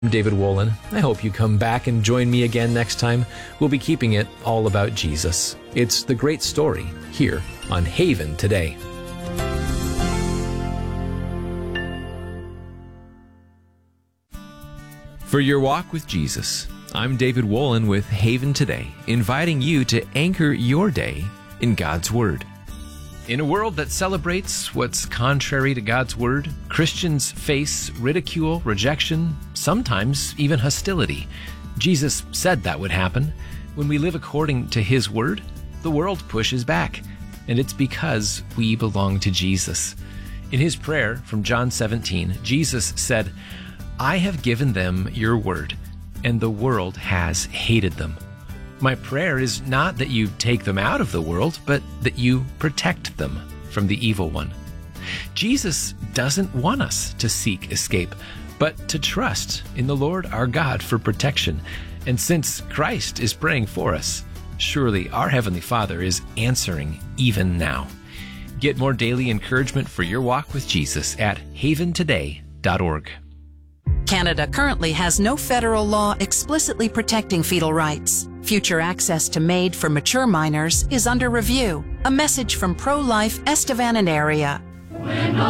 I'm David Wolin. I hope you come back and join me again next time. We'll be keeping it all about Jesus. It's the great story here on Haven Today. For your walk with Jesus, I'm David Wolin with Haven Today, inviting you to anchor your day in God's Word. In a world that celebrates what's contrary to God's Word, Christians face ridicule, rejection, sometimes even hostility. Jesus said that would happen. When we live according to His Word, the world pushes back, and it's because we belong to Jesus. In His prayer from John 17, Jesus said, "I have given them your word, and the world has hated them." My prayer is not that you take them out of the world, but that you protect them from the evil one. Jesus doesn't want us to seek escape, but to trust in the Lord our God for protection. And since Christ is praying for us, surely our Heavenly Father is answering even now. Get more daily encouragement for your walk with Jesus at haventoday.org. Canada currently has no federal law explicitly protecting fetal rights. Future access to MAID for mature minors is under review. A message from pro-life Estevan and area.